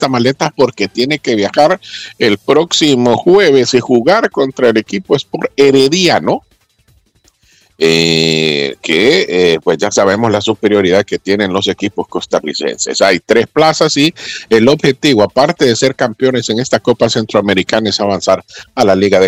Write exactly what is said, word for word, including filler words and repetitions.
esta maleta porque tiene que viajar el próximo jueves y jugar contra el equipo Sport Herediano. Eh, que eh, pues ya sabemos la superioridad que tienen los equipos costarricenses. Hay tres plazas y el objetivo, aparte de ser campeones en esta Copa Centroamericana, es avanzar a la Liga de